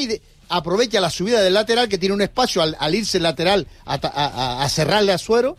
aprovecha la subida del lateral, que tiene un espacio al irse el lateral a cerrarle a Suero,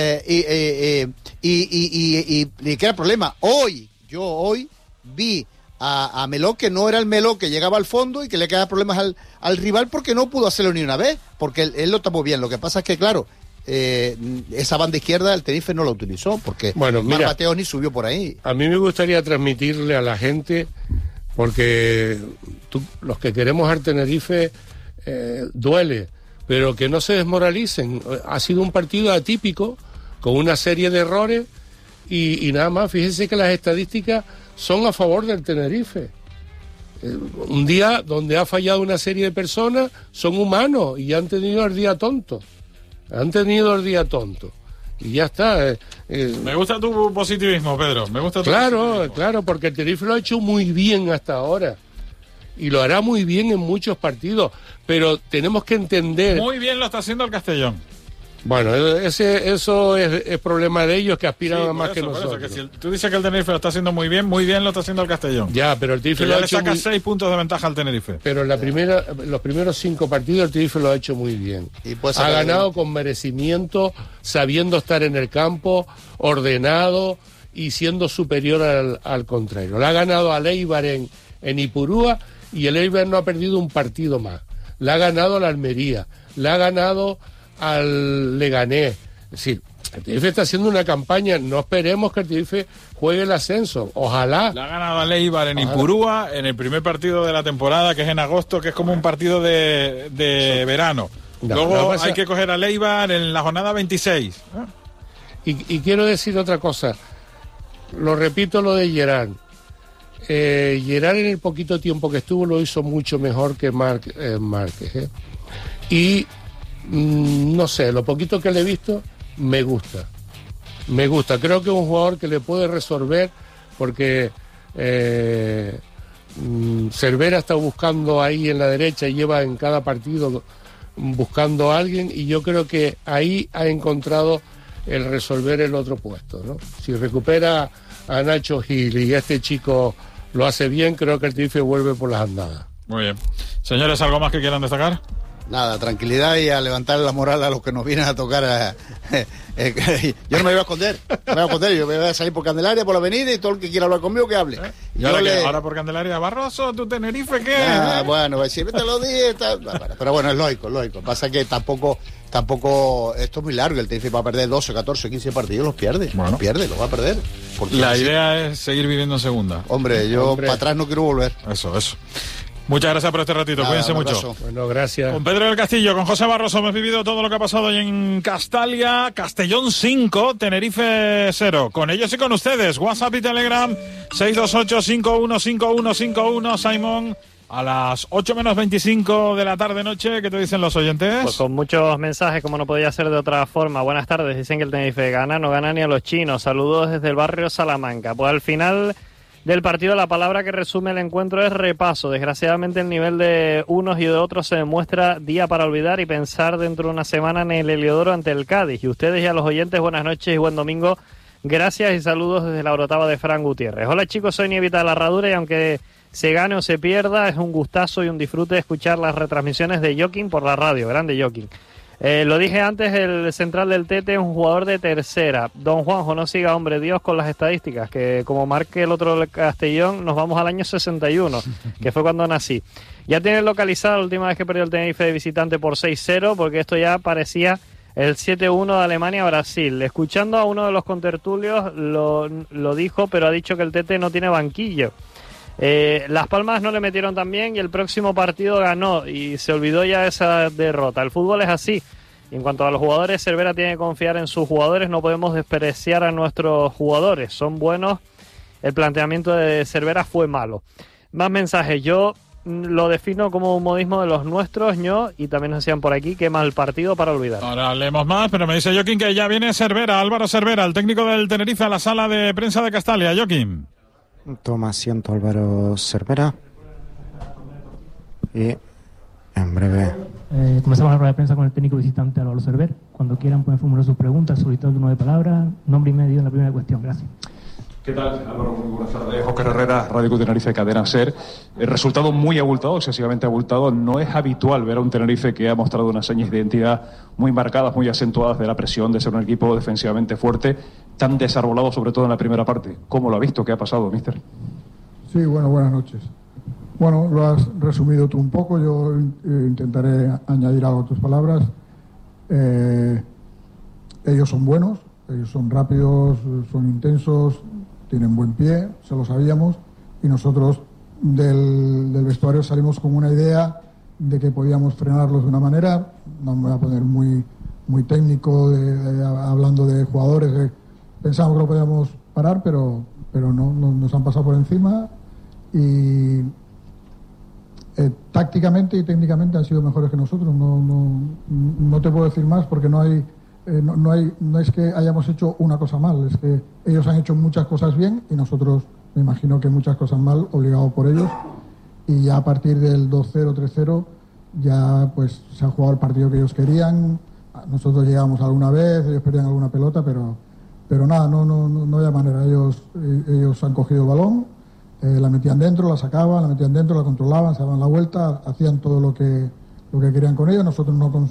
y queda problema. Hoy vi a Meló, que no era el Meló que llegaba al fondo y que le quedaba problemas al rival, porque no pudo hacerlo ni una vez, porque él lo tapó bien. Lo que pasa es que, claro, esa banda izquierda el Tenerife no la utilizó, porque Mateo ni subió por ahí. A mí me gustaría transmitirle a la gente, porque los que queremos al Tenerife duele, pero que no se desmoralicen. Ha sido un partido atípico, con una serie de errores, y nada más. Fíjense que las estadísticas son a favor del Tenerife. Un día donde ha fallado una serie de personas, son humanos y han tenido el día tonto. Y ya está. Me gusta tu positivismo, Pedro. Me gusta tu positivismo. Claro, porque el Tenerife lo ha hecho muy bien hasta ahora. Y lo hará muy bien en muchos partidos. Pero tenemos que entender... Muy bien lo está haciendo el Castellón. Bueno, eso es problema de ellos, que aspiran a más que nosotros. Que si tú dices que el Tenerife lo está haciendo muy bien lo está haciendo el Castellón. Ya, pero el Tenerife lo ha hecho. Le saca 6 puntos de ventaja al Tenerife. Pero los primeros 5 partidos el Tenerife lo ha hecho muy bien. Ha ganado con merecimiento, sabiendo estar en el campo, ordenado y siendo superior al contrario. Le ha ganado al Eibar en Ipurúa, y el Eibar no ha perdido un partido más. Le ha ganado al Almería, le ha ganado al Leganés. Es decir, el Tenerife está haciendo una campaña. No esperemos que el Tenerife juegue el ascenso, ojalá. Le ha ganado al Eibar en Ipurúa en el primer partido de la temporada, que es en agosto, que es como un partido de verano. Luego hay que coger al Eibar en la jornada 26. Y quiero decir otra cosa, lo repito, lo de Gerard. Gerard, en el poquito tiempo que estuvo, lo hizo mucho mejor que Márquez. Y no sé, lo poquito que le he visto me gusta. Creo que es un jugador que le puede resolver, porque Cervera está buscando ahí en la derecha y lleva en cada partido buscando a alguien, y yo creo que ahí ha encontrado el resolver el otro puesto, ¿no? Si recupera a Nacho Gil y este chico lo hace bien, creo que el Tenerife vuelve por las andadas. Muy bien. Señores, ¿algo más que quieran destacar? Nada, tranquilidad y a levantar la moral a los que nos vienen a tocar. Yo no me voy a esconder, yo me voy a salir por Candelaria, por la avenida, y todo el que quiera hablar conmigo, que hable. ¿Y ahora por Candelaria? Barroso, ¿tu Tenerife qué? Bueno, siempre te lo dije. Pero bueno, es lógico. Pasa que tampoco esto es muy largo. El Tenerife va a perder 12, 14, 15 partidos, los pierde. Bueno. Los va a perder. La idea es seguir viviendo en segunda. Hombre, para atrás no quiero volver. Eso. Muchas gracias por este ratito, cuídense mucho. Bueno, gracias. Con Pedro del Castillo, con José Barroso, hemos vivido todo lo que ha pasado hoy en Castalia. Castellón 5, Tenerife 0. Con ellos y con ustedes, WhatsApp y Telegram, 628-515151. Simon, a las 8 menos 25 de la tarde-noche, ¿qué te dicen los oyentes? Pues con muchos mensajes, como no podía ser de otra forma. Buenas tardes, dicen que el Tenerife no gana ni a los chinos. Saludos desde el barrio Salamanca. Pues al final del partido, la palabra que resume el encuentro es repaso. Desgraciadamente el nivel de unos y de otros se demuestra día para olvidar y pensar dentro de una semana en el Heliodoro ante el Cádiz. Y ustedes y a los oyentes, buenas noches y buen domingo. Gracias y saludos desde la Orotava de Fran Gutiérrez. Hola chicos, soy Nievita de la Herradura, y aunque se gane o se pierda, es un gustazo y un disfrute escuchar las retransmisiones de Joaquín por la radio. Grande Joaquín. Lo dije antes, el central del Tete es un jugador de tercera. Don Juanjo, no siga, hombre, Dios, con las estadísticas, que como marque el otro del Castellón, nos vamos al año 61, que fue cuando nací. Ya tiene localizada la última vez que perdió el Tenerife de visitante por 6-0, porque esto ya parecía el 7-1 de Alemania a Brasil. Escuchando a uno de los contertulios, lo dijo, pero ha dicho que el Tete no tiene banquillo. Las Palmas no le metieron tan bien y el próximo partido ganó y se olvidó ya esa derrota. El fútbol es así. Y en cuanto a los jugadores, Cervera tiene que confiar en sus jugadores. No podemos despreciar a nuestros jugadores. Son buenos. El planteamiento de Cervera fue malo. Más mensajes. Yo lo defino como un modismo de los nuestros, ¿no? Y también nos decían por aquí que mal partido para olvidar. Ahora leemos más, pero me dice Joaquín que ya viene Cervera, Álvaro Cervera, el técnico del Tenerife, a la sala de prensa de Castalia. Joaquín. Toma asiento Álvaro Cervera. Y en breve. Comenzamos la rueda de prensa con el técnico visitante Álvaro Cervera. Cuando quieran pueden formular sus preguntas, solicitar el turno de palabra, nombre y medio en la primera cuestión. Gracias. ¿Qué tal, Álvaro? Muy buenas tardes. Óscar Herrera, Radio Club Tenerife, Cadena SER. El resultado muy abultado, excesivamente abultado. No es habitual ver a un Tenerife que ha mostrado unas señas de identidad muy marcadas, muy acentuadas de la presión, de ser un equipo defensivamente fuerte, tan desarbolado, sobre todo en la primera parte. ¿Cómo lo ha visto? ¿Qué ha pasado, míster? Sí, bueno, buenas noches. Bueno, lo has resumido tú un poco. Yo intentaré añadir algo a tus palabras. Ellos son buenos, ellos son rápidos, son intensos, tienen buen pie, se lo sabíamos, y nosotros del vestuario salimos con una idea de que podíamos frenarlos de una manera. No me voy a poner muy técnico hablando de jugadores. Pensábamos que lo podíamos parar, pero no, nos han pasado por encima, y tácticamente y técnicamente han sido mejores que nosotros. No te puedo decir más, porque no es que hayamos hecho una cosa mal, es que ellos han hecho muchas cosas bien y nosotros, me imagino que muchas cosas mal, obligados por ellos, y ya a partir del 2-0, 3-0 ya pues se ha jugado el partido que ellos querían. Nosotros llegamos alguna vez, ellos perdían alguna pelota, pero nada, no había manera. Ellos han cogido el balón, la metían dentro, la sacaban, la metían dentro, la controlaban, se daban la vuelta, hacían todo lo que querían con ellos. Nosotros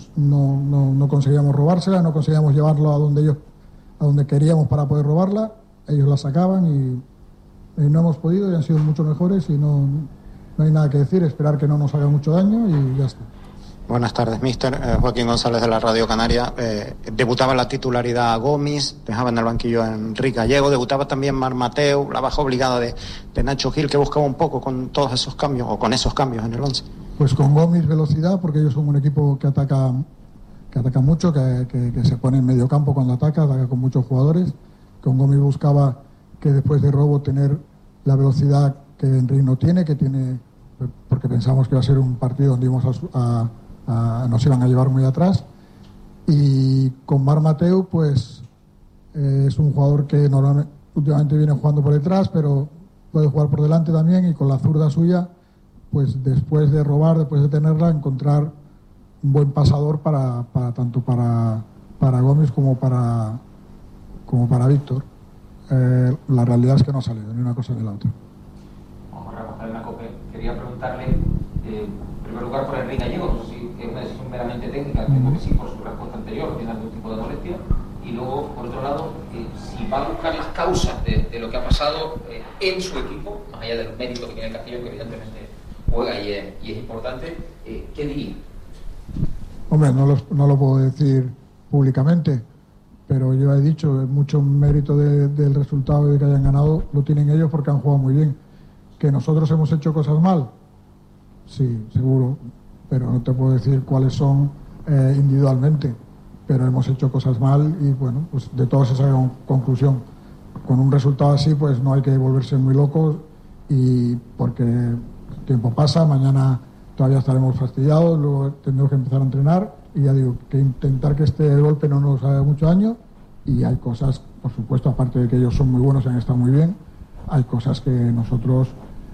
no conseguíamos robársela, no conseguíamos llevarlo a donde queríamos para poder robarla. Ellos la sacaban y no hemos podido, y han sido mucho mejores, y no hay nada que decir, esperar que no nos haga mucho daño y ya está. Buenas tardes, míster. Joaquín González de la Radio Canaria. Debutaba en la titularidad Gomis, dejaba en el banquillo a Enrique Gallego, debutaba también Marc Mateu, la baja obligada de Nacho Gil, que buscaba un poco con todos esos cambios, o con esos cambios en el 11. Pues con Gomis velocidad, porque ellos son un equipo que ataca mucho, que se pone en medio campo cuando ataca con muchos jugadores. Con Gomis buscaba que después de robo tener la velocidad que Enrique no tiene, porque pensamos que iba a ser un partido donde íbamos nos iban a llevar muy atrás. Y con Marc Mateu, pues es un jugador que normalmente últimamente viene jugando por detrás, pero puede jugar por delante también, y con la zurda suya, pues después de robar, después de tenerla, encontrar un buen pasador tanto para Gómez como para Víctor. La realidad es que no ha salido ni una cosa ni la otra. Quería preguntarle, en primer lugar, por Enrique Gallego. No sé si es una decisión meramente técnica, entiendo que sí, por su respuesta anterior, tiene algún tipo de molestia. Y luego, por otro lado, si va a buscar las causas de lo que ha pasado en su equipo, más allá de los méritos que tiene Castillo, que evidentemente juega y es importante, ¿qué diría? Hombre, no lo puedo decir públicamente, pero yo he dicho, mucho mérito del resultado de que hayan ganado lo tienen ellos, porque han jugado muy bien. ¿Que nosotros hemos hecho cosas mal? Sí, seguro, pero no te puedo decir cuáles son individualmente, pero hemos hecho cosas mal, y bueno, pues de todo se saca una conclusión. Con un resultado así, pues no hay que volverse muy locos, y porque el tiempo pasa, mañana todavía estaremos fastidiados, luego tendremos que empezar a entrenar, y ya digo, que intentar que este golpe no nos haga mucho daño. Y hay cosas, por supuesto, aparte de que ellos son muy buenos y han estado muy bien, hay cosas que nosotros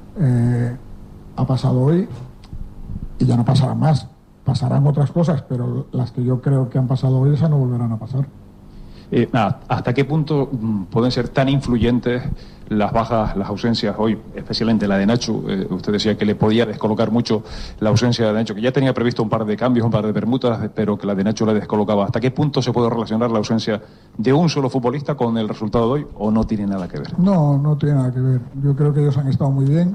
ha pasado hoy y ya no pasarán más. Pasarán otras cosas, pero las que yo creo que han pasado hoy, esas no volverán a pasar. ¿Hasta qué punto pueden ser tan influyentes las bajas, las ausencias hoy, especialmente la de Nacho? Usted decía que le podía descolocar mucho la ausencia de Nacho, que ya tenía previsto un par de cambios, un par de permutas, pero que la de Nacho le descolocaba. ¿Hasta qué punto se puede relacionar la ausencia de un solo futbolista con el resultado de hoy, o no tiene nada que ver? No tiene nada que ver. Yo creo que ellos han estado muy bien,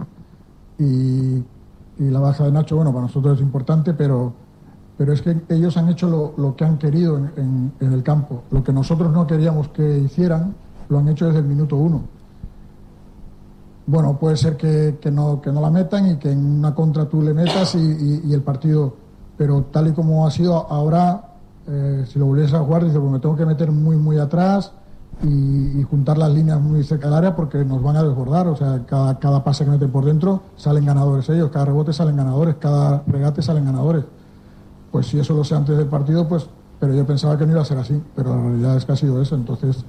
y la baja de Nacho, bueno, para nosotros es importante, pero es que ellos han hecho lo que han querido en el campo. Lo que nosotros no queríamos que hicieran, lo han hecho desde el minuto 1. Bueno, puede ser que no la metan, y que en una contra tú le metas y el partido, pero tal y como ha sido ahora, si lo volviese a jugar, dice, pues me tengo que meter muy atrás y juntar las líneas muy cerca del área, porque nos van a desbordar. O sea, cada pase que meten por dentro salen ganadores ellos, cada rebote salen ganadores, cada regate salen ganadores. Pues si eso lo sé antes del partido, pues, pero yo pensaba que no iba a ser así, pero la realidad es que ha sido eso. Entonces,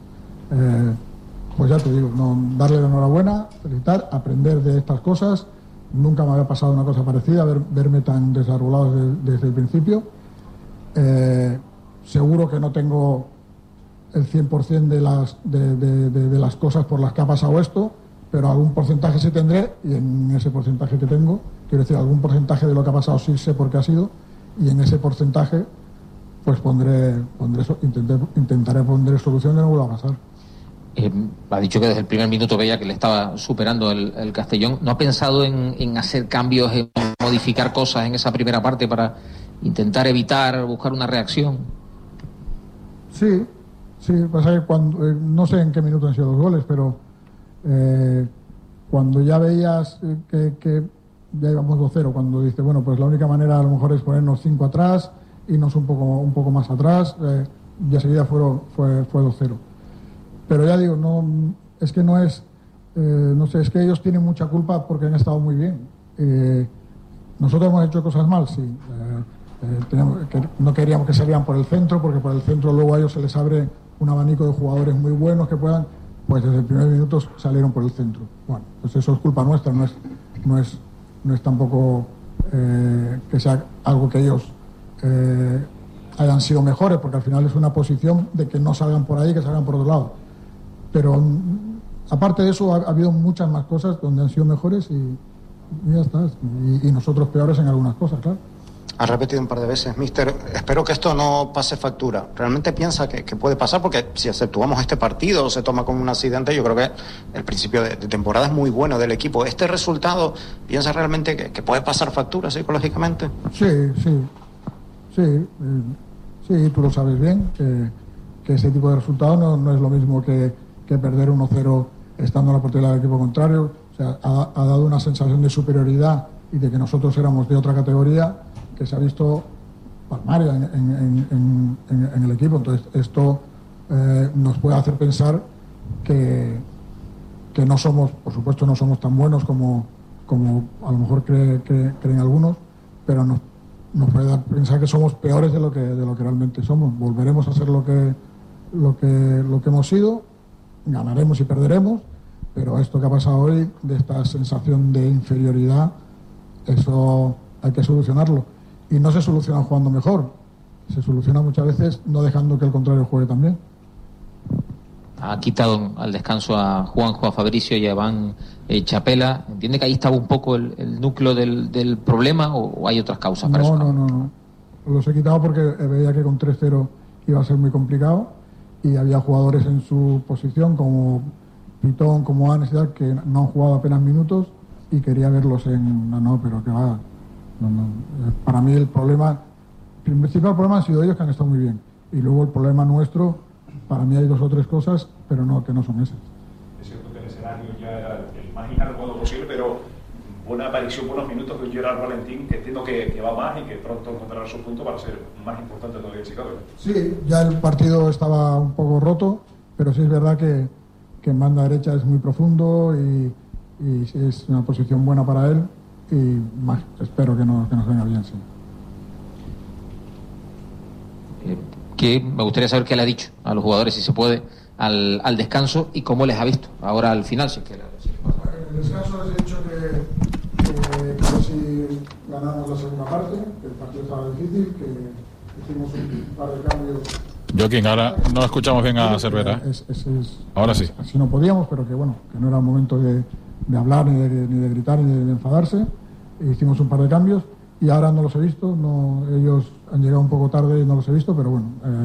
pues ya te digo, darle la enhorabuena, felicitar, aprender de estas cosas. Nunca me había pasado una cosa parecida, verme tan desarbolado desde el principio. Seguro que no tengo el 100% de las cosas por las que ha pasado esto, pero algún porcentaje sí tendré, y en ese porcentaje que tengo, quiero decir, algún porcentaje de lo que ha pasado sí sé por qué ha sido, y en ese porcentaje pues intentaré poner solución de no vuelva a pasar. Ha dicho que desde el primer minuto veía que le estaba superando el Castellón. ¿No ha pensado en hacer cambios, en modificar cosas en esa primera parte para intentar evitar, buscar una reacción? Sí, pasa que cuando, no sé en qué minuto han sido los goles, pero cuando ya veías que ya íbamos 2-0, cuando dices, bueno, pues la única manera a lo mejor es ponernos 5 atrás, irnos un poco más atrás, y enseguida fue 2-0. Pero ya digo, no es que no es, no sé, es que ellos tienen mucha culpa porque han estado muy bien. Nosotros hemos hecho cosas mal, sí. No queríamos que salieran por el centro, porque por el centro luego a ellos se les abre un abanico de jugadores muy buenos que puedan, pues desde el primer minuto salieron por el centro. Bueno, pues eso es culpa nuestra, no es tampoco que sea algo que ellos hayan sido mejores, porque al final es una posición de que no salgan por ahí, que salgan por otro lado. Pero aparte de eso ha habido muchas más cosas donde han sido mejores y ya está, y nosotros peores en algunas cosas, claro. Ha repetido un par de veces, míster, espero que esto no pase factura. ¿Realmente piensa que puede pasar? Porque si exceptuamos este partido o se toma como un accidente, yo creo que el principio de temporada es muy bueno del equipo. ¿Este resultado piensa realmente que puede pasar factura psicológicamente? Sí, tú lo sabes bien, que ese tipo de resultado no es lo mismo que perder 1-0 estando en la portería del equipo contrario. O sea, ha dado una sensación de superioridad y de que nosotros éramos de otra categoría que se ha visto palmaria en el equipo. Entonces esto nos puede hacer pensar que no somos, por supuesto no somos tan buenos como a lo mejor creen algunos, pero nos puede dar pensar que somos peores de lo que realmente somos. Volveremos a ser lo que hemos sido, ganaremos y perderemos, pero esto que ha pasado hoy, de esta sensación de inferioridad, eso hay que solucionarlo. Y no se soluciona jugando mejor, se soluciona muchas veces no dejando que el contrario juegue también. Ha quitado al descanso a Juanjo, a Fabricio y a Iván Chapela. ¿Entiende que ahí estaba un poco el núcleo del problema o hay otras causas para eso? No. Los he quitado porque veía que con 3-0 iba a ser muy complicado y había jugadores en su posición como Pitón, como Anes, que no han jugado apenas minutos y quería verlos pero que va. Para mí el principal problema han sido ellos, que han estado muy bien, y luego el problema nuestro, para mí hay 2 o 3 cosas, pero que no son esas. Es cierto que el escenario ya era el más inadecuado posible, pero buena aparición, buenos minutos de Gerard Valentín, que entiendo que va más y que pronto encontrará su punto para ser más importante todavía en Chicago. Sí, ya el partido estaba un poco roto, pero sí es verdad que en banda derecha es muy profundo y es una posición buena para él. Y más, espero que nos venga bien, sí. Que me gustaría saber qué le ha dicho a los jugadores, si se puede, al descanso y cómo les ha visto ahora al final. Si es que en el descanso les he dicho que si ganamos la segunda parte, que el partido estaba difícil, que hicimos un par de cambios. Joaquín, ahora no escuchamos bien a Cervera. Ahora sí. Así no podíamos, pero que no era momento de hablar, ni de gritar, ni de enfadarse. Hicimos un par de cambios y ahora no los he visto. Ellos han llegado un poco tarde y no los he visto, pero bueno,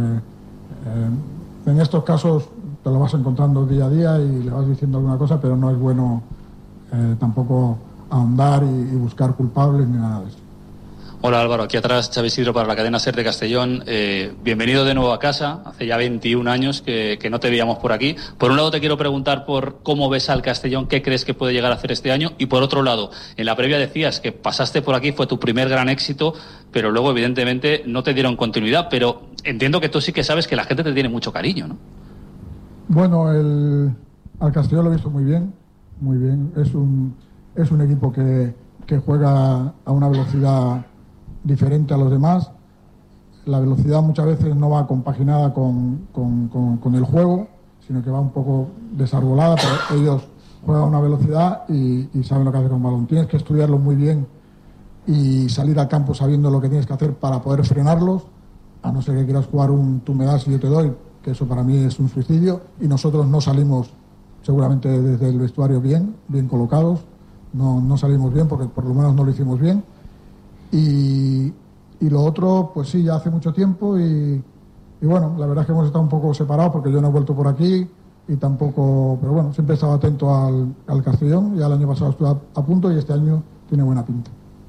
en estos casos te lo vas encontrando día a día y le vas diciendo alguna cosa, pero no es bueno tampoco ahondar y buscar culpables ni nada de eso. Hola Álvaro, aquí atrás Xavi Isidro para la cadena SER de Castellón. Bienvenido de nuevo a casa. Hace ya 21 años que no te veíamos por aquí. Por un lado te quiero preguntar por cómo ves al Castellón, qué crees que puede llegar a hacer este año, y por otro lado, en la previa decías que pasaste por aquí, fue tu primer gran éxito, pero luego evidentemente no te dieron continuidad, pero entiendo que tú sí que sabes que la gente te tiene mucho cariño, ¿no? Bueno, al Castellón lo he visto muy bien, muy bien. Es un equipo que juega a una velocidad diferente a los demás. La velocidad muchas veces no va compaginada con el juego, sino que va un poco desarbolada, pero ellos juegan a una velocidad y saben lo que hacer con el balón. Tienes que estudiarlo muy bien y salir al campo sabiendo lo que tienes que hacer para poder frenarlos, a no ser que quieras jugar un tú me das y yo te doy, que eso para mí es un suicidio, y nosotros no salimos seguramente desde el vestuario bien colocados, no salimos bien porque por lo menos no lo hicimos bien, y lo otro, pues sí, ya hace mucho tiempo, y bueno, la verdad es que hemos estado un poco separados porque yo no he vuelto por aquí y tampoco, pero bueno, siempre he estado atento al Castellón, ya el año pasado estuve a punto y este año tiene buena pinta.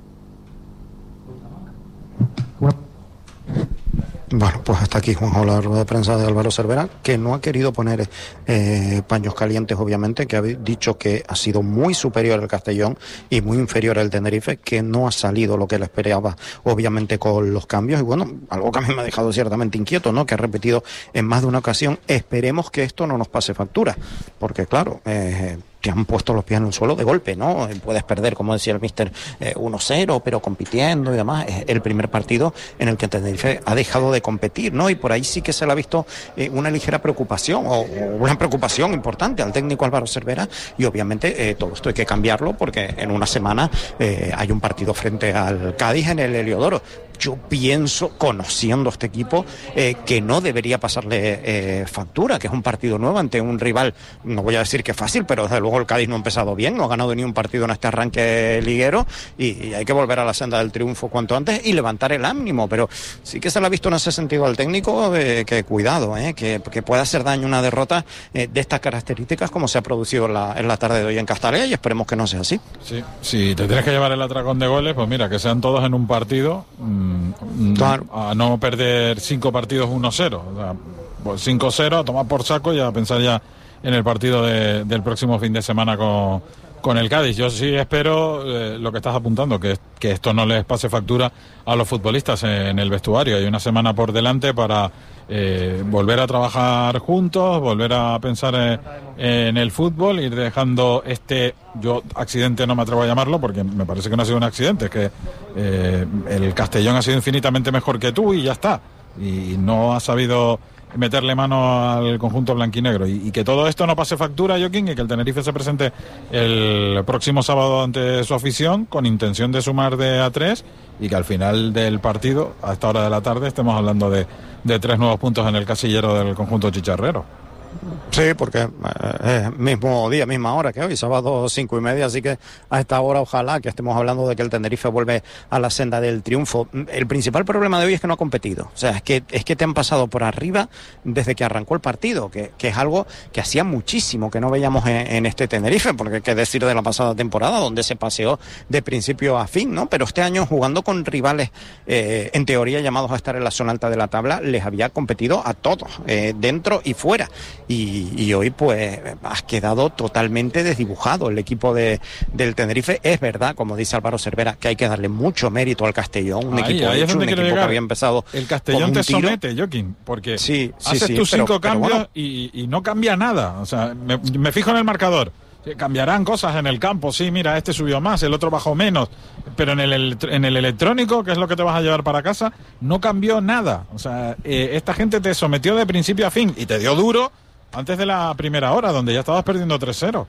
Bueno, pues hasta aquí, Juanjo, la rueda de prensa de Álvaro Cervera, que no ha querido poner paños calientes, obviamente, que ha dicho que ha sido muy superior al Castellón y muy inferior al Tenerife, que no ha salido lo que él esperaba, obviamente, con los cambios. Y bueno, algo que a mí me ha dejado ciertamente inquieto, ¿no?, que ha repetido en más de una ocasión: esperemos que esto no nos pase factura, porque claro, te han puesto los pies en el suelo de golpe, ¿no? Puedes perder, como decía el míster, 1-0, pero compitiendo y demás. Es el primer partido en el que Tenerife ha dejado de competir, ¿no? Y por ahí sí que se le ha visto una ligera preocupación, o una preocupación importante al técnico Álvaro Cervera, y obviamente todo esto hay que cambiarlo porque en una semana hay un partido frente al Cádiz en el Heliodoro. Yo pienso, conociendo este equipo, que no debería pasarle factura, que es un partido nuevo ante un rival, no voy a decir que fácil, pero desde luego el Cádiz no ha empezado bien, no ha ganado ni un partido en este arranque liguero, y hay que volver a la senda del triunfo cuanto antes y levantar el ánimo. Pero sí que se le ha visto en ese sentido al técnico, que cuidado, que pueda hacer daño una derrota de estas características como se ha producido en la tarde de hoy en Castalea, y esperemos que no sea así. Sí, si te tienes que llevar el atracón de goles, pues mira, que sean todos en un partido. Claro. A no perder 5 partidos 1-0, o sea, pues 5-0, a tomar por saco y a pensar ya en el partido del próximo fin de semana con el Cádiz. Yo sí espero lo que estás apuntando, que esto no les pase factura a los futbolistas en el vestuario. Hay una semana por delante para volver a trabajar juntos, volver a pensar en el fútbol, ir dejando yo accidente no me atrevo a llamarlo porque me parece que no ha sido un accidente, es que el Castellón ha sido infinitamente mejor que tú y ya está, y no ha sabido meterle mano al conjunto blanquinegro, y que todo esto no pase factura, Joaquín, y que el Tenerife se presente el próximo sábado ante su afición con intención de sumar de a 3, y que al final del partido, a esta hora de la tarde, estemos hablando de 3 nuevos puntos en el casillero del conjunto chicharrero. Sí, porque mismo día, misma hora que hoy, sábado 5:30, así que a esta hora ojalá que estemos hablando de que el Tenerife vuelve a la senda del triunfo. El principal problema de hoy es que no ha competido, o sea, es que te han pasado por arriba desde que arrancó el partido, que es algo que hacía muchísimo que no veíamos en este Tenerife, porque hay que decir de la pasada temporada, donde se paseó de principio a fin, ¿no? Pero este año, jugando con rivales en teoría llamados a estar en la zona alta de la tabla, les había competido a todos, dentro y fuera. Y hoy pues has quedado totalmente desdibujado el equipo del Tenerife. Es verdad, como dice Álvaro Cervera, que hay que darle mucho mérito al Castellón, un equipo que había empezado. El Castellón te somete, Joaquín, porque haces tus 5 cambios, bueno, y no cambia nada. O sea, me fijo en el marcador. Cambiarán cosas en el campo, sí, mira, este subió más, el otro bajó menos, pero en el electrónico, que es lo que te vas a llevar para casa, no cambió nada. O sea, esta gente te sometió de principio a fin y te dio duro antes de la primera hora, donde ya estabas perdiendo 3-0.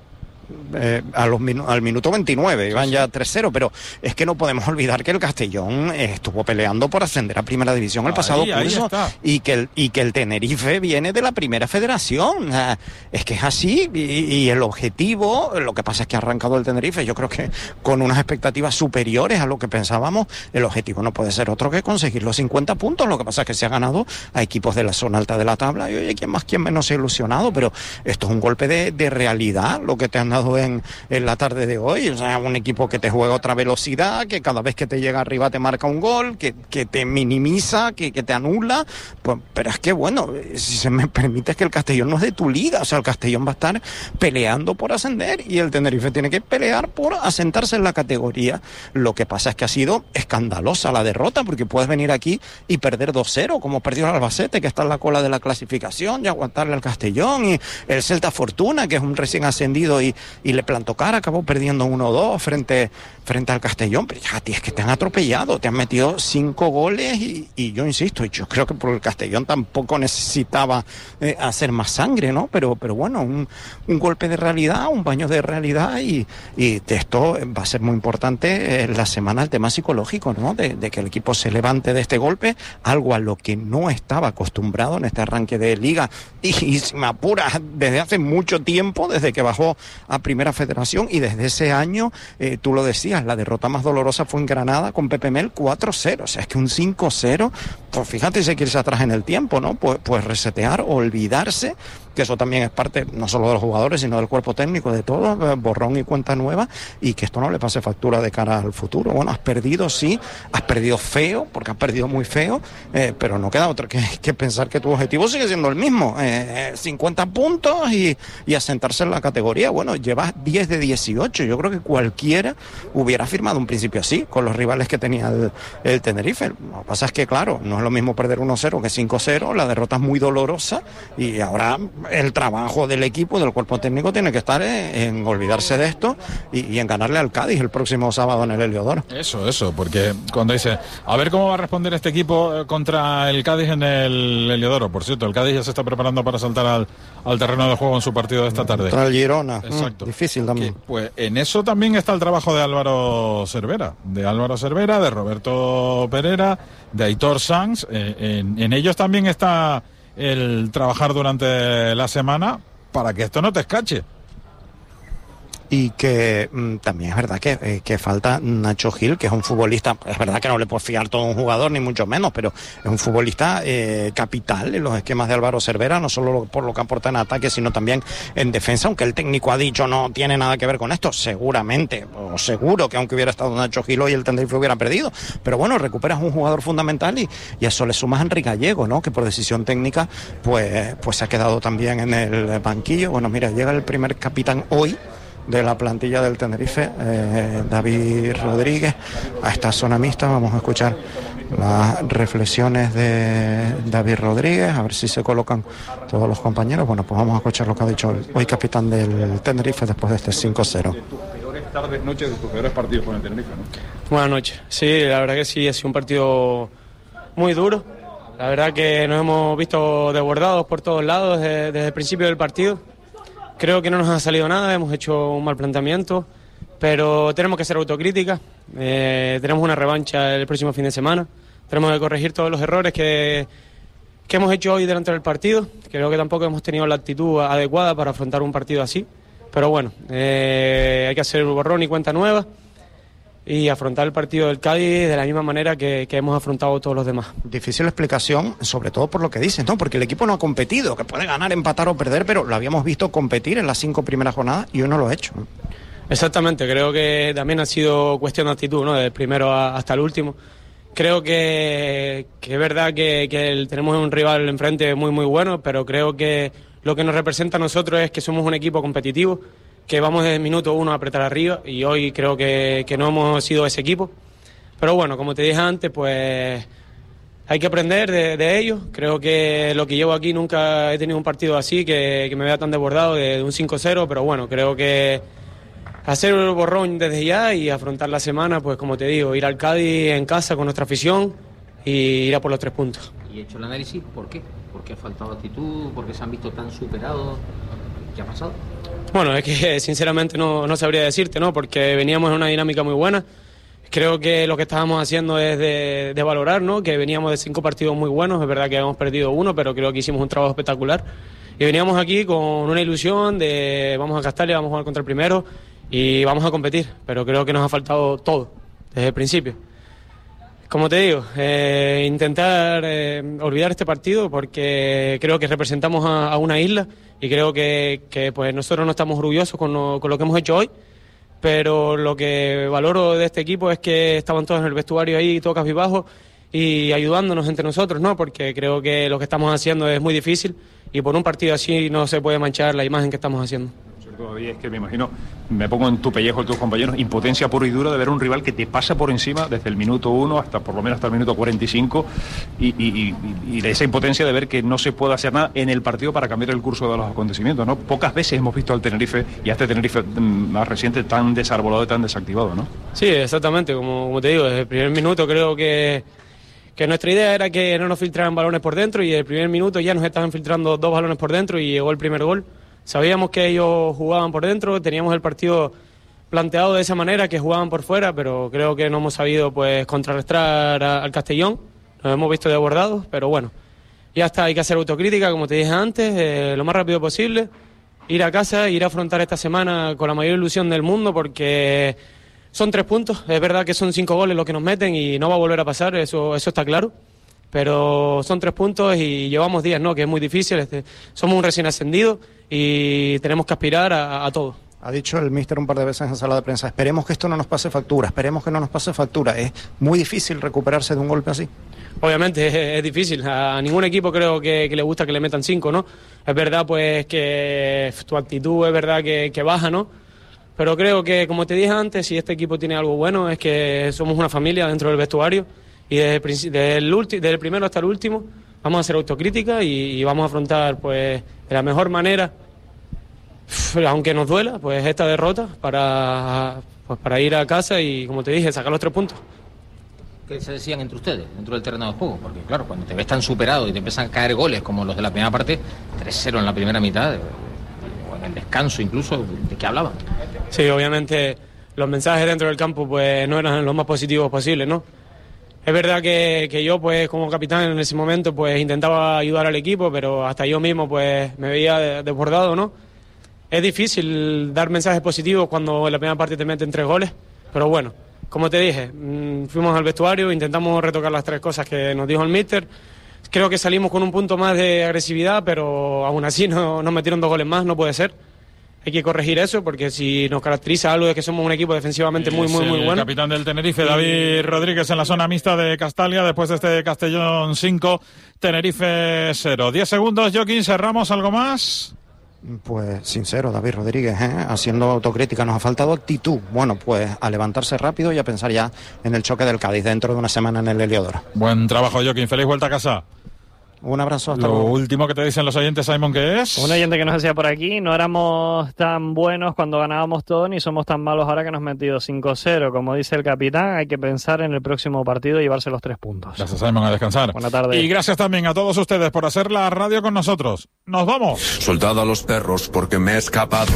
Al minuto 29 iban ya 3-0, pero es que no podemos olvidar que el Castellón estuvo peleando por ascender a Primera División el pasado curso, y que el Tenerife viene de la Primera Federación. Es que es así, y el objetivo, lo que pasa es que ha arrancado el Tenerife, yo creo que con unas expectativas superiores a lo que pensábamos. El objetivo no puede ser otro que conseguir los 50 puntos, lo que pasa es que se ha ganado a equipos de la zona alta de la tabla, y oye, quién más, quién menos se ha ilusionado, pero esto es un golpe de realidad, lo que te han en la tarde de hoy. O sea, un equipo que te juega otra velocidad, que cada vez que te llega arriba te marca un gol, que te minimiza, que te anula. Pues, pero es que bueno, si se me permite, es que el Castellón no es de tu liga. O sea, el Castellón va a estar peleando por ascender y el Tenerife tiene que pelear por asentarse en la categoría. Lo que pasa es que ha sido escandalosa la derrota, porque puedes venir aquí y perder 2-0, como perdió el Albacete, que está en la cola de la clasificación, y aguantarle al Castellón, y el Celta Fortuna, que es un recién ascendido y y le plantó cara, acabó perdiendo 1-2 frente al Castellón, pero ya, tío, es que te han atropellado, te han metido 5 goles y yo insisto, yo creo que por el Castellón tampoco necesitaba hacer más sangre, ¿no? Pero bueno, un golpe de realidad, un baño de realidad y esto va a ser muy importante en la semana, el tema psicológico, ¿no? De que el equipo se levante de este golpe, algo a lo que no estaba acostumbrado en este arranque de liga y si me apuras, desde hace mucho tiempo, desde que bajó a Primera Federación y desde ese año, tú lo decías, la derrota más dolorosa fue en Granada con Pepe Mel 4-0, o sea, es que un 5-0, pues fíjate si hay que irse atrás en el tiempo, ¿no? Pues resetear, olvidarse, que eso también es parte no solo de los jugadores, sino del cuerpo técnico, de todo, borrón y cuenta nueva, y que esto no le pase factura de cara al futuro. Bueno, has perdido, sí, has perdido feo, porque has perdido muy feo, pero no queda otra que pensar que tu objetivo sigue siendo el mismo, 50 puntos y asentarse en la categoría. Bueno, llevas 10 de 18, yo creo que cualquiera hubiera firmado un principio así, con los rivales que tenía el Tenerife. Lo que pasa es que, claro, no es lo mismo perder 1-0 que 5-0, la derrota es muy dolorosa, y ahora el trabajo del equipo, del cuerpo técnico, tiene que estar en olvidarse de esto y en ganarle al Cádiz el próximo sábado en el Heliodoro. Eso, porque cuando dice, a ver cómo va a responder este equipo contra el Cádiz en el Heliodoro. Por cierto, el Cádiz ya se está preparando para saltar al terreno de juego en su partido de esta tarde. Contra el Girona. Exacto. Difícil también. Pues en eso también está el trabajo de Álvaro Cervera, de Roberto Perera, de Aitor Sanz. En ellos también está el trabajar durante la semana para que esto no te escache. Y que también es verdad que falta Nacho Gil, que es un futbolista, es verdad que no le puedes fiar todo a un jugador, ni mucho menos, pero es un futbolista capital en los esquemas de Álvaro Cervera, no solo por lo que aporta en ataque, sino también en defensa, aunque el técnico ha dicho no tiene nada que ver con esto, seguramente, o seguro que aunque hubiera estado Nacho Gil hoy el Tenerife hubiera perdido, pero bueno, recuperas un jugador fundamental y a eso le sumas a Enrique Gallego, ¿no? Que por decisión técnica pues se ha quedado también en el banquillo. Bueno, mira, llega el primer capitán hoy de la plantilla del Tenerife, David Rodríguez, a esta zona mixta. Vamos a escuchar las reflexiones de David Rodríguez, a ver si se colocan todos los compañeros. Bueno, pues vamos a escuchar lo que ha dicho hoy capitán del Tenerife después de este 5-0. De tus peores tardes, noches, de tus peores partidos con el Tenerife, ¿no? Buenas noches. Sí, la verdad que sí, ha sido un partido muy duro. La verdad que nos hemos visto desbordados por todos lados desde el principio del partido. Creo que no nos ha salido nada, hemos hecho un mal planteamiento, pero tenemos que ser autocrítica. Tenemos una revancha el próximo fin de semana. Tenemos que corregir todos los errores que hemos hecho hoy delante del partido. Creo que tampoco hemos tenido la actitud adecuada para afrontar un partido así. Pero bueno, hay que hacer borrón y cuenta nueva y afrontar el partido del Cádiz de la misma manera que hemos afrontado todos los demás. Difícil explicación, sobre todo por lo que dices, ¿no? Porque el equipo no ha competido, que puede ganar, empatar o perder, pero lo habíamos visto competir en las 5 primeras jornadas y hoy no lo ha hecho. Exactamente, creo que también ha sido cuestión de actitud, ¿no? Del primero hasta el último. Creo que es verdad que tenemos un rival enfrente muy muy bueno, pero creo que lo que nos representa a nosotros es que somos un equipo competitivo, que vamos desde el minuto 1 a apretar arriba, y hoy creo que no hemos sido ese equipo. Pero bueno, como te dije antes, pues hay que aprender de ellos. Creo que lo que llevo aquí nunca he tenido un partido así, que me vea tan desbordado de un 5-0, pero bueno, creo que hacer el borrón desde ya y afrontar la semana, pues como te digo, ir al Cádiz en casa con nuestra afición y ir a por los 3 puntos. Y he hecho el análisis, ¿por qué? ¿Por qué ha faltado actitud? ¿Por qué se han visto tan superados? ¿Qué ha pasado? Bueno, es que sinceramente no sabría decirte, ¿no? Porque veníamos en una dinámica muy buena. Creo que lo que estábamos haciendo es de valorar, ¿no? Que veníamos de 5 partidos muy buenos, es verdad que habíamos perdido 1, pero creo que hicimos un trabajo espectacular. Y veníamos aquí con una ilusión de vamos a Castalia, vamos a jugar contra el primero y vamos a competir, pero creo que nos ha faltado todo desde el principio. Como te digo, intentar olvidar este partido porque creo que representamos a una isla y creo que pues nosotros no estamos orgullosos con lo que hemos hecho hoy, pero lo que valoro de este equipo es que estaban todos en el vestuario ahí, tocas y bajos, y ayudándonos entre nosotros, ¿no? Porque creo que lo que estamos haciendo es muy difícil y por un partido así no se puede manchar la imagen que estamos haciendo. Todavía es que me imagino, me pongo en tu pellejo de tus compañeros, impotencia pura y dura de ver un rival que te pasa por encima desde el minuto 1 hasta por lo menos hasta el minuto 45 y de esa impotencia de ver que no se puede hacer nada en el partido para cambiar el curso de los acontecimientos, ¿no? Pocas veces hemos visto al Tenerife y a este Tenerife más reciente tan desarbolado y tan desactivado, ¿no? Sí, exactamente, como te digo, desde el primer minuto creo que nuestra idea era que no nos filtraran balones por dentro y desde el primer minuto ya nos estaban filtrando 2 balones por dentro y llegó el primer gol. Sabíamos que ellos jugaban por dentro, teníamos el partido planteado de esa manera, que jugaban por fuera, pero creo que no hemos sabido pues contrarrestar al Castellón, nos hemos visto desbordados, pero bueno, ya está, hay que hacer autocrítica, como te dije antes, lo más rápido posible, ir a casa, ir a afrontar esta semana con la mayor ilusión del mundo, porque son 3 puntos, es verdad que son 5 goles los que nos meten y no va a volver a pasar, eso está claro. Pero son 3 puntos y llevamos días, ¿no? Que es muy difícil. Somos un recién ascendido y tenemos que aspirar a todo. Ha dicho el míster un par de veces en sala de prensa, esperemos que esto no nos pase factura, esperemos que no nos pase factura. Es muy difícil recuperarse de un golpe así. Obviamente es difícil. A ningún equipo creo que le gusta que le metan 5, ¿no? Es verdad pues que tu actitud es verdad que baja, ¿no? Pero creo que, como te dije antes, si este equipo tiene algo bueno es que somos una familia dentro del vestuario. Y desde el primero hasta el último vamos a hacer autocrítica y vamos a afrontar pues de la mejor manera, aunque nos duela, pues esta derrota para ir a casa y, como te dije, sacar los 3 puntos. ¿Qué se decían entre ustedes, dentro del terreno de juego? Porque claro, cuando te ves tan superado y te empiezan a caer goles como los de la primera parte, 3-0 en la primera mitad, o en el descanso incluso, ¿de qué hablaban? Sí, obviamente los mensajes dentro del campo pues no eran los más positivos posibles, ¿no? Es verdad que yo, pues como capitán en ese momento, pues intentaba ayudar al equipo, pero hasta yo mismo pues me veía desbordado, ¿no? Es difícil dar mensajes positivos cuando en la primera parte te meten 3 goles, pero bueno, como te dije, fuimos al vestuario, intentamos retocar las 3 cosas que nos dijo el míster. Creo que salimos con un punto más de agresividad, pero aún así nos metieron 2 goles más, no puede ser. Hay que corregir eso, porque si nos caracteriza algo es que somos un equipo defensivamente muy bueno. El capitán del Tenerife, David Rodríguez, en la zona mixta de Castalia, después de este Castellón 5, Tenerife 0. 10 segundos, Joaquín, cerramos, ¿algo más? Pues sincero, David Rodríguez, haciendo autocrítica, nos ha faltado actitud. Bueno, pues a levantarse rápido y a pensar ya en el choque del Cádiz dentro de una semana en el Heliodoro. Buen trabajo, Joaquín, feliz vuelta a casa. Un abrazo, hasta luego. luego. Lo último que te dicen los oyentes, Simon, ¿qué es? Un oyente que nos decía por aquí, no éramos tan buenos cuando ganábamos todo, ni somos tan malos ahora que nos hemos metido 5-0. Como dice el capitán, hay que pensar en el próximo partido y llevarse los 3 puntos. Gracias, Simon, a descansar. Buenas tardes. Y gracias también a todos ustedes por hacer la radio con nosotros. ¡Nos vamos! Soltado a los perros porque me he escapado.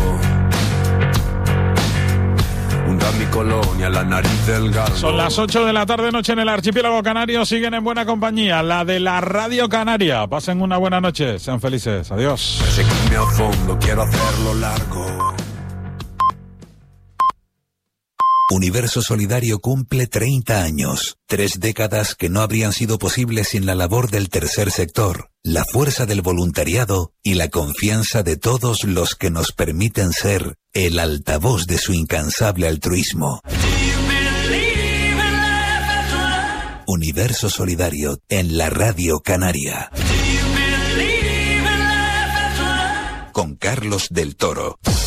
Hunda mi colonia, la nariz del gato. Son las 8 de la tarde, noche en el archipiélago canario. Siguen en buena compañía, la de la Radio Canaria. Pasen una buena noche, sean felices. Adiós. Seguirme a fondo, quiero hacerlo largo. Universo Solidario cumple 30 años. 3 décadas que no habrían sido posibles sin la labor del tercer sector, la fuerza del voluntariado y la confianza de todos los que nos permiten ser el altavoz de su incansable altruismo. Universo Solidario en la Radio Canaria. Con Carlos del Toro.